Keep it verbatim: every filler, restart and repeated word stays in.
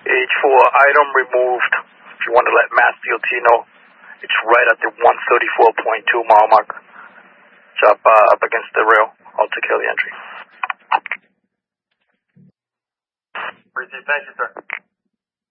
H four, item removed. If you want to let Mass D O T know, it's right at the one thirty-four point two mile mark. It's up, uh, up against the rail. I'll take care of the entry. Receive, thank you, sir.